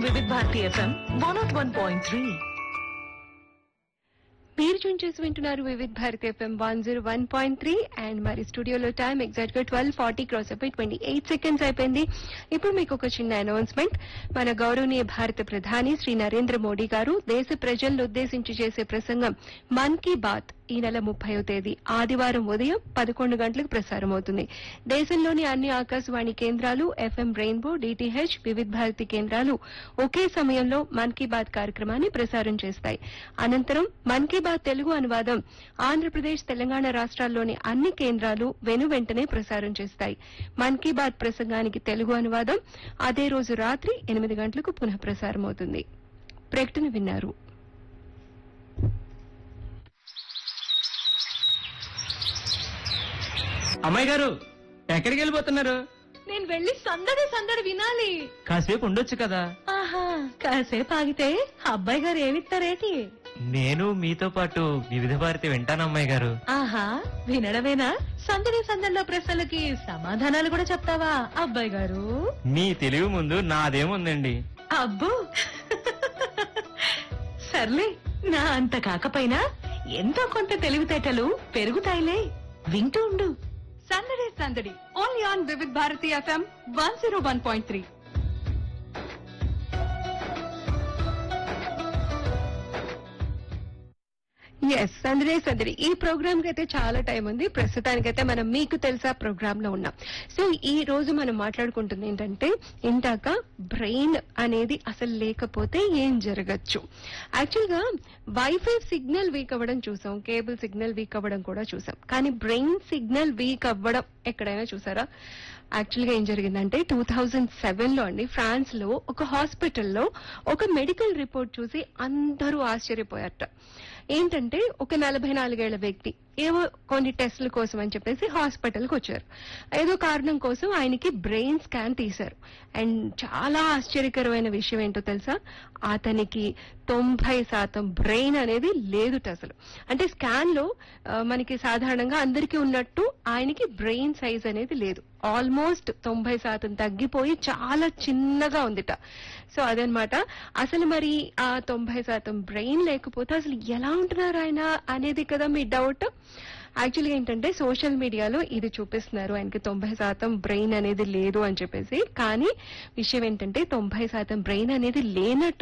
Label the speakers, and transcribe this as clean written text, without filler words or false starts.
Speaker 1: వివిధ భారతి ఎఫ్ఎం 101.3.
Speaker 2: మీరు ట్యూన్ చేసి వింటున్నారు వివిధ్ భారతి ఎఫ్ఎం 101.3 అండ్ మరి స్టూడియోలో టైం ఎగ్జాక్ట్ గా 12:40 క్రాస్ అయిపోయి 28 సెకండ్స్ అయిపోయింది. ఇప్పుడు మీకు ఒక చిన్న అనౌన్స్మెంట్. మన గౌరవనీయ భారత ప్రధాని శ్రీ నరేంద్ర మోడీ గారు దేశ ప్రజలను ఉద్దేశించి చేసే ప్రసంగం మన్ కీ బాత్ ఈ నెల 30వ తేదీ ఆదివారం ఉదయం 11 గంటలకు ప్రసారం అవుతుంది. దేశంలోని అన్ని ఆకాశవాణి కేంద్రాలు, FM rainbow, DTH, Vividh Bharati కేంద్రాలు ఒకే సమయంలో మన్ కీ బాత్ కార్యక్రమాన్ని ప్రసారం చేస్తాయి. అనంతరం మన్ కీ బాత్ తెలుగు అనువాదం ఆంధ్రప్రదేశ్, తెలంగాణ రాష్ట్రాల్లోని అన్ని కేంద్రాలు వెంటనే ప్రసారం చేస్తాయి. మన్ కీ బాత్ ప్రసంగానికి తెలుగు అనువాదం అదే రోజు రాత్రి 8 గంటలకు పునః ప్రసారం అవుతుంది. ప్రకటన విన్నారు.
Speaker 3: అమ్మాయి గారు ఎక్కడికి వెళ్ళిపోతున్నారు?
Speaker 2: నేను వెళ్లి సందడి సందడి వినాలి.
Speaker 3: కాసేపు ఉండొచ్చు కదా.
Speaker 2: ఆహా, కాసేపు ఆగితే అబ్బాయి గారు ఏమిస్తారేటి?
Speaker 3: నేను మీతో పాటు వివిధ భారతి వింటాను అమ్మాయి గారు.
Speaker 2: ఆహా, వినడమేనా? సందడి సందడిలో ప్రశ్నలకి సమాధానాలు కూడా చెప్తావా అబ్బాయి గారు?
Speaker 3: మీ తెలివి ముందు నాదేముందండి.
Speaker 2: అబ్బో సర్లే, నా అంత కాకపోయినా ఎంతో కొంత తెలివితేటలు పెరుగుతాయిలే. వింటూ ఉండు సందడి సందడి only on Vividh Bharati FM 101.3. Yes, సందడి సందడి ఈ ప్రోగ్రామ్ కి అయితే చాలా టైం ఉంది. ప్రస్తుతానికైతే మనం మీకు తెలుసా ప్రోగ్రామ్ లో ఉన్నాం. సో ఈ రోజు మనం మాట్లాడుకుంటుంది ఏంటంటే, ఇందాక బ్రెయిన్ అనేది అసలు లేకపోతే ఏం జరగచ్చు. యాక్చువల్ గా వైఫై సిగ్నల్ వీక్ అవ్వడం చూసాం, కేబుల్ సిగ్నల్ వీక్ అవ్వడం కూడా చూసాం, కానీ బ్రెయిన్ సిగ్నల్ వీక్ అవ్వడం ఎక్కడైనా చూసారా? యాక్చువల్ గా ఏం జరిగిందంటే 2007 లో అండి, ఫ్రాన్స్ లో ఒక హాస్పిటల్లో ఒక మెడికల్ రిపోర్ట్ చూసి అందరూ ఆశ్చర్యపోయారట. ఏంటంటే, ఒక 44 ఏళ్ల వ్యక్తి ఏవో కొన్ని టెస్టుల కోసం అని చెప్పేసి హాస్పిటల్కి వచ్చారు. ఏదో కారణం కోసం ఆయనకి బ్రెయిన్ స్కాన్ తీశారు. అండ్ చాలా ఆశ్చర్యకరమైన విషయం ఏంటో తెలుసా? అతనికి 90% బ్రెయిన్ అనేది లేదుట అసలు. అంటే స్కాన్ లో మనకి సాధారణంగా అందరికీ ఉన్నట్టు ఆయనకి బ్రెయిన్ సైజ్ అనేది లేదు. ఆల్మోస్ట్ 90% తగ్గిపోయి చాలా చిన్నగా ఉందిట. సో అదనమాట. అసలు మరి ఆ 90% బ్రెయిన్ లేకపోతే అసలు ఎలా ఉంటున్నారు ఆయన అనేది కదా మీ డౌట్. యాక్చువల్గా ఏంటంటే, సోషల్ మీడియాలో ఇది చూపిస్తున్నారు, ఆయనకి 90% బ్రెయిన్ అనేది లేదు అని చెప్పేసి. కానీ విషయం ఏంటంటే, 90% బ్రెయిన్ అనేది లేనట్టు